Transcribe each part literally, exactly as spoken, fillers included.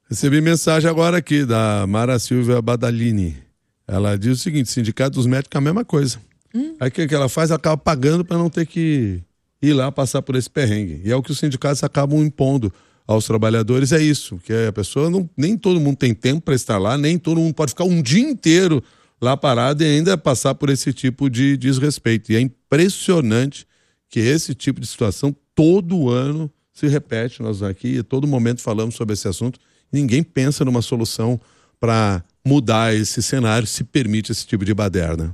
Recebi mensagem agora aqui da Mara Silvia Badalini. Ela diz o seguinte: sindicato dos médicos é a mesma coisa. Hum. Aí o que, que ela faz? Ela acaba pagando para não ter que ir lá passar por esse perrengue. E é o que os sindicatos acabam impondo aos trabalhadores, é isso, que a pessoa, não, nem todo mundo tem tempo para estar lá, nem todo mundo pode ficar um dia inteiro lá parado e ainda passar por esse tipo de desrespeito. E é impressionante que esse tipo de situação todo ano se repete. Nós aqui, a todo momento falamos sobre esse assunto. Ninguém pensa numa solução para mudar esse cenário, se permite esse tipo de baderna.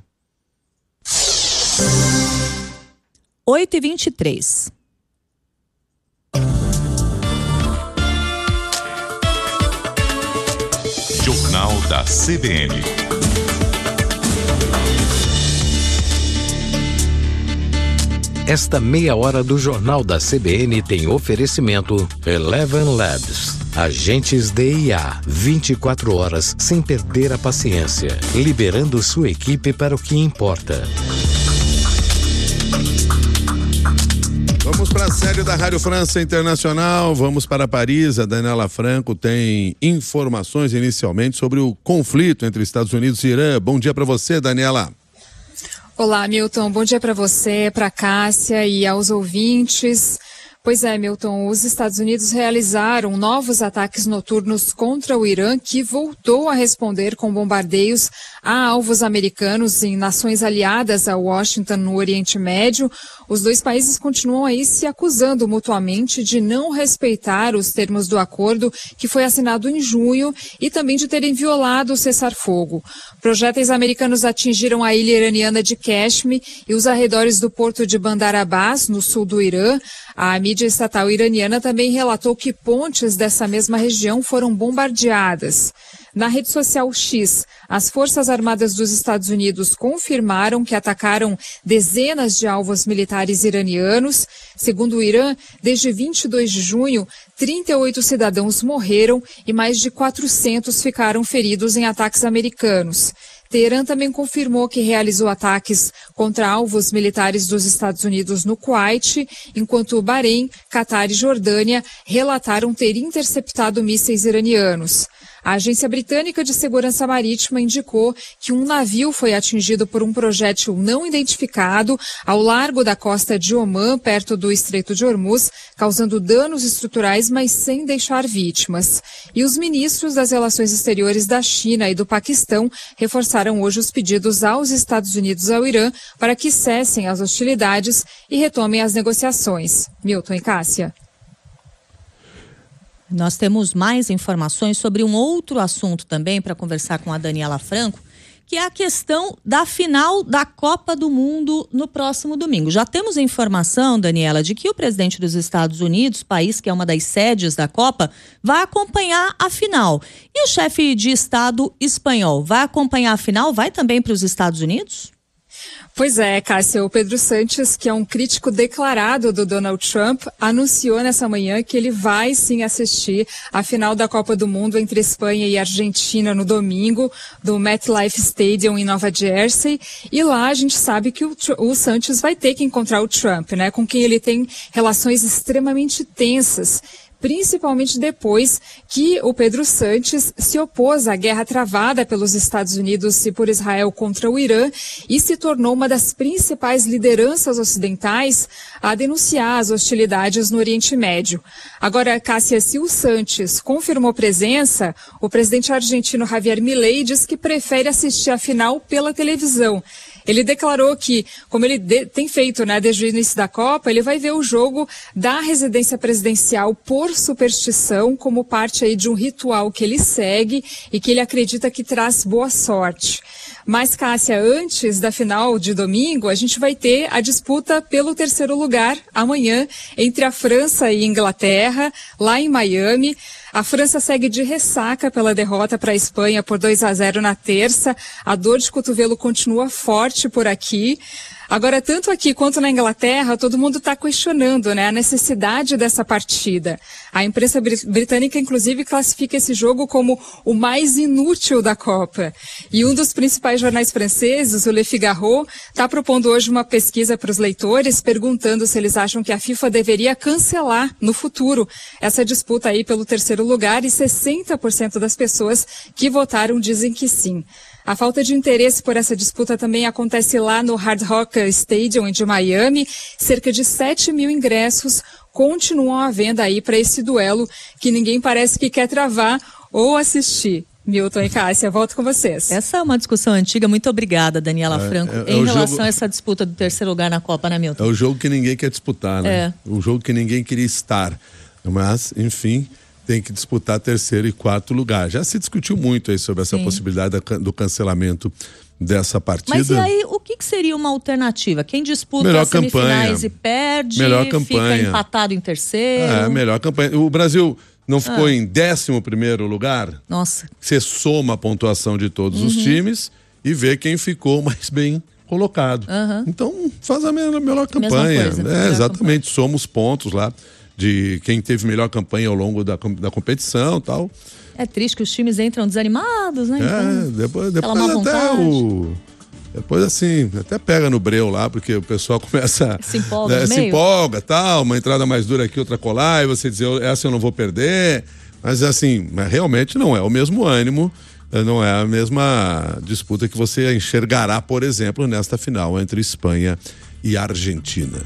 oito e vinte e três. Jornal da C B N. Esta meia hora do Jornal da C B N tem oferecimento Eleven Labs. Agentes de I A, vinte e quatro horas sem perder a paciência, liberando sua equipe para o que importa. Vamos para a série da Rádio França Internacional, vamos para Paris. A Daniela Franco tem informações inicialmente sobre o conflito entre Estados Unidos e Irã. Bom dia para você, Daniela. Olá, Milton. Bom dia para você, para Cássia e aos ouvintes. Pois é, Milton, os Estados Unidos realizaram novos ataques noturnos contra o Irã, que voltou a responder com bombardeios a alvos americanos em nações aliadas a Washington no Oriente Médio. Os dois países continuam aí se acusando mutuamente de não respeitar os termos do acordo que foi assinado em junho e também de terem violado o cessar-fogo. Projéteis americanos atingiram a ilha iraniana de Kashmir e os arredores do porto de Bandar Abbas, no sul do Irã. A mídia estatal iraniana também relatou que pontes dessa mesma região foram bombardeadas. Na rede social X, as Forças Armadas dos Estados Unidos confirmaram que atacaram dezenas de alvos militares iranianos. Segundo o Irã, desde vinte e dois de junho, trinta e oito cidadãos morreram e mais de quatrocentos ficaram feridos em ataques americanos. Teherã também confirmou que realizou ataques contra alvos militares dos Estados Unidos no Kuwait, enquanto Bahrein, Catar e Jordânia relataram ter interceptado mísseis iranianos. A Agência Britânica de Segurança Marítima indicou que um navio foi atingido por um projétil não identificado ao largo da costa de Omã, perto do Estreito de Hormuz, causando danos estruturais, mas sem deixar vítimas. E os ministros das Relações Exteriores da China e do Paquistão reforçaram hoje os pedidos aos Estados Unidos e ao Irã para que cessem as hostilidades e retomem as negociações. Milton e Cássia. Nós temos mais informações sobre um outro assunto também para conversar com a Daniela Franco, que é a questão da final da Copa do Mundo no próximo domingo. Já temos a informação, Daniela, de que o presidente dos Estados Unidos, país que é uma das sedes da Copa, vai acompanhar a final. E o chefe de Estado espanhol vai acompanhar a final? Vai também para os Estados Unidos? Pois é, Cássia, o Pedro Sánchez, que é um crítico declarado do Donald Trump, anunciou nessa manhã que ele vai sim assistir a final da Copa do Mundo entre Espanha e Argentina no domingo, do MetLife Stadium em Nova Jersey. E lá a gente sabe que o, o Sánchez vai ter que encontrar o Trump, né, com quem ele tem relações extremamente tensas, principalmente depois que o Pedro Sánchez se opôs à guerra travada pelos Estados Unidos e por Israel contra o Irã e se tornou uma das principais lideranças ocidentais a denunciar as hostilidades no Oriente Médio. Agora, Cássia, se o Sánchez confirmou presença, o presidente argentino Javier Milei diz que prefere assistir a final pela televisão. Ele declarou que, como ele de, tem feito, né, desde o início da Copa, ele vai ver o jogo da residência presidencial por superstição, como parte aí de um ritual que ele segue e que ele acredita que traz boa sorte. Mas, Cássia, antes da final de domingo, a gente vai ter a disputa pelo terceiro lugar amanhã entre a França e a Inglaterra, lá em Miami. A França segue de ressaca pela derrota para a Espanha por dois a zero na terça. A dor de cotovelo continua forte por aqui. Agora, tanto aqui quanto na Inglaterra, todo mundo está questionando, né, a necessidade dessa partida. A imprensa britânica, inclusive, classifica esse jogo como o mais inútil da Copa. E um dos principais jornais franceses, o Le Figaro, está propondo hoje uma pesquisa para os leitores, perguntando se eles acham que a FIFA deveria cancelar no futuro essa disputa aí pelo terceiro lugar, e sessenta por cento das pessoas que votaram dizem que sim. A falta de interesse por essa disputa também acontece lá no Hard Rock Stadium de Miami. Cerca de sete mil ingressos continuam à venda aí para esse duelo que ninguém parece que quer travar ou assistir. Milton e Cássia, volto com vocês. Essa é uma discussão antiga. Muito obrigada, Daniela é, Franco. É, é em relação jogo... a essa disputa do terceiro lugar na Copa, né, Milton? É o jogo que ninguém quer disputar, né? É. O jogo que ninguém queria estar. Mas, enfim, tem que disputar terceiro e quarto lugar. Já se discutiu muito aí sobre essa Sim. possibilidade do cancelamento dessa partida. Mas e aí, o que, que seria uma alternativa? Quem disputa melhor as semifinais campanha. e perde, melhor campanha. fica empatado em terceiro? É, melhor campanha. O Brasil não ficou ah. em décimo primeiro lugar? Nossa. Você soma a pontuação de todos uhum. os times e vê quem ficou mais bem colocado. Uhum. Então, faz a melhor, melhor campanha. Coisa, é, melhor exatamente, campanha. soma os pontos lá de quem teve melhor campanha ao longo da, da competição e tal. É triste que os times entram desanimados, né? Então, é, depois, depois até o... Depois assim, até pega no breu lá, porque o pessoal começa... Se empolga né, no Se meio. empolga, tal, uma entrada mais dura aqui, outra colar, e você dizer, essa eu não vou perder. Mas assim, realmente não é o mesmo ânimo, não é a mesma disputa que você enxergará, por exemplo, nesta final entre Espanha e Argentina.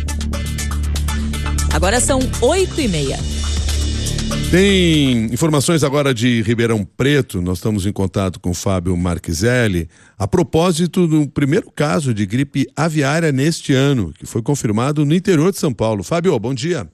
Agora são oito e meia. Tem informações agora de Ribeirão Preto. Nós estamos em contato com o Fábio Marquiselli a propósito do primeiro caso de gripe aviária neste ano, que foi confirmado no interior de São Paulo. Fábio, bom dia.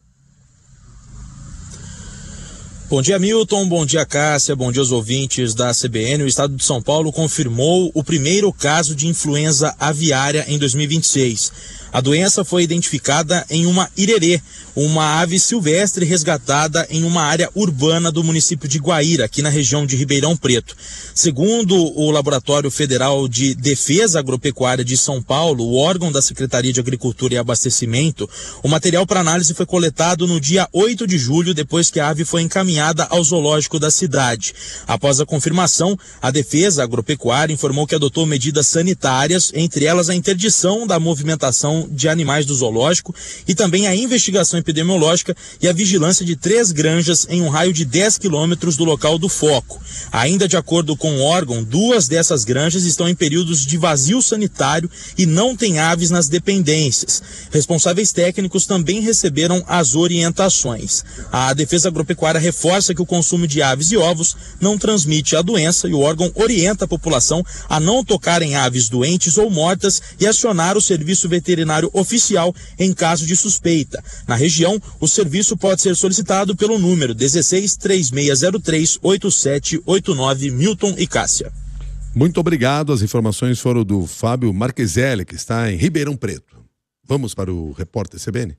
Bom dia, Milton. Bom dia, Cássia. Bom dia aos ouvintes da C B N. O estado de São Paulo confirmou o primeiro caso de influenza aviária em dois mil e vinte e seis. A doença foi identificada em uma irerê, uma ave silvestre resgatada em uma área urbana do município de Guaíra, aqui na região de Ribeirão Preto. Segundo o Laboratório Federal de Defesa Agropecuária de São Paulo, o órgão da Secretaria de Agricultura e Abastecimento, o material para análise foi coletado no dia oito de julho, depois que a ave foi encaminhada ao zoológico da cidade. Após a confirmação, a Defesa Agropecuária informou que adotou medidas sanitárias, entre elas a interdição da movimentação de animais do zoológico e também a investigação epidemiológica e a vigilância de três granjas em um raio de dez quilômetros do local do foco. Ainda de acordo com o órgão, duas dessas granjas estão em períodos de vazio sanitário e não tem aves nas dependências. Responsáveis técnicos também receberam as orientações. A Defesa Agropecuária reforça que o consumo de aves e ovos não transmite a doença e o órgão orienta a população a não tocar em aves doentes ou mortas e acionar o serviço veterinário oficial em caso de suspeita. Na região, o serviço pode ser solicitado pelo número dezesseis, três seis zero três, oito sete oito nove. Milton e Cássia. Muito obrigado. As informações foram do Fábio Marquiselli, que está em Ribeirão Preto. Vamos para o repórter C B N.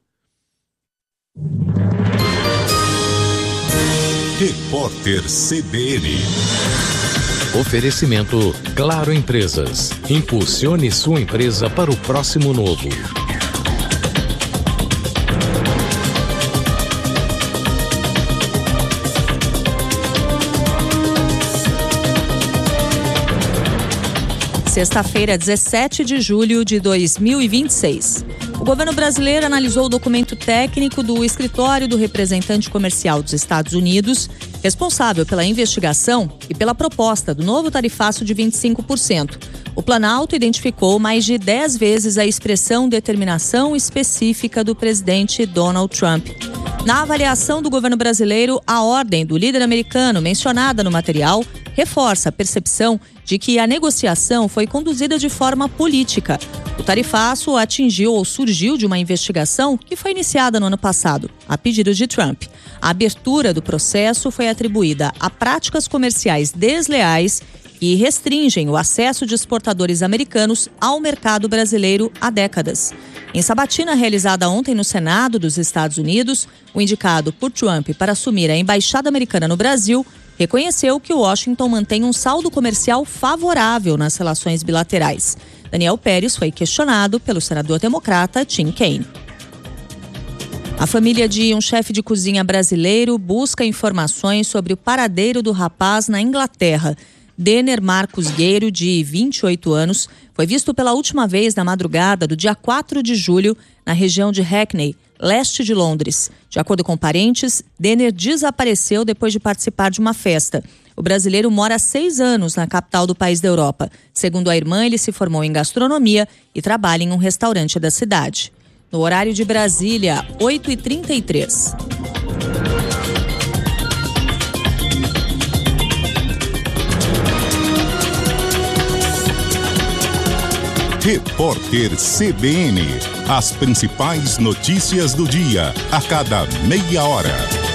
Repórter C B N. Oferecimento Claro Empresas. Impulsione sua empresa para o próximo novo. Sexta-feira, dezessete de julho de dois mil e vinte e seis. O governo brasileiro analisou o documento técnico do Escritório do Representante Comercial dos Estados Unidos, responsável pela investigação e pela proposta do novo tarifaço de vinte e cinco por cento. O Planalto identificou mais de dez vezes a expressão determinação específica do presidente Donald Trump. Na avaliação do governo brasileiro, a ordem do líder americano mencionada no material reforça a percepção de que a negociação foi conduzida de forma política. O tarifaço atingiu ou surgiu de uma investigação que foi iniciada no ano passado, a pedido de Trump. A abertura do processo foi atribuída a práticas comerciais desleais que restringem o acesso de exportadores americanos ao mercado brasileiro há décadas. Em sabatina realizada ontem no Senado dos Estados Unidos, o indicado por Trump para assumir a embaixada americana no Brasil, reconheceu que Washington mantém um saldo comercial favorável nas relações bilaterais. Daniel Pérez foi questionado pelo senador democrata Tim Kaine. A família de um chefe de cozinha brasileiro busca informações sobre o paradeiro do rapaz na Inglaterra. Denner Marcos Gueiro, de vinte e oito anos, foi visto pela última vez na madrugada do dia quatro de julho na região de Hackney, leste de Londres. De acordo com parentes, Denner desapareceu depois de participar de uma festa. O brasileiro mora há seis anos na capital do país da Europa. Segundo a irmã, ele se formou em gastronomia e trabalha em um restaurante da cidade. No horário de Brasília, oito e trinta e três. Repórter C B N. As principais notícias do dia, a cada meia hora.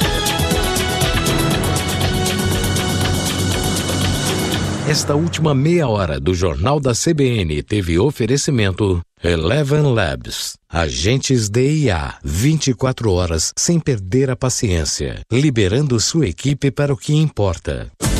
Esta última meia hora do Jornal da C B N teve oferecimento Eleven Labs. Agentes D I A, vinte e quatro horas sem perder a paciência, liberando sua equipe para o que importa.